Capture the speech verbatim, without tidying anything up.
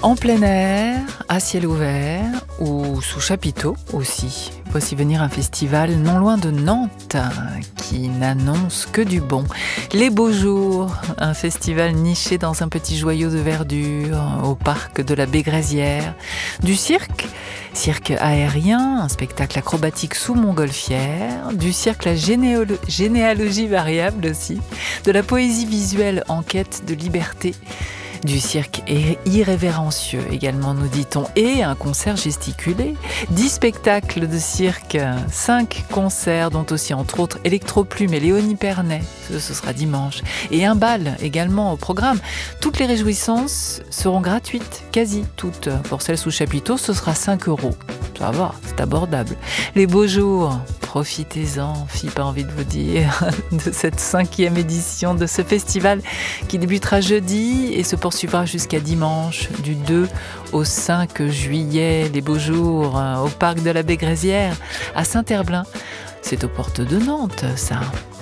En plein air, à ciel ouvert ou sous chapiteau aussi. Voici venir un festival non loin de Nantes qui n'annonce que du bon. Les Beaux Jours, un festival niché dans un petit joyau de verdure au parc de la Bégrésière. Du cirque, cirque aérien, un spectacle acrobatique sous montgolfière, du cirque la généalo- généalogie variable aussi, de la poésie visuelle en quête de liberté, du cirque irrévérencieux également, nous dit-on, et un concert gesticulé. Dix spectacles de cirque, cinq concerts, dont aussi entre autres Electroplume et Léonie Pernet, ce, ce sera dimanche, et un bal également au programme. Toutes les réjouissances seront gratuites, quasi toutes. Pour celles sous chapiteau, ce sera cinq euros. Ça va, c'est abordable. Les Beaux Jours, profitez-en, fille pas envie de vous dire, de cette cinquième édition de ce festival qui débutera jeudi et se poursuivra jusqu'à dimanche, du deux au cinq juillet. Les Beaux Jours au parc de la Bégrésière à Saint-Herblain. C'est aux portes de Nantes, ça.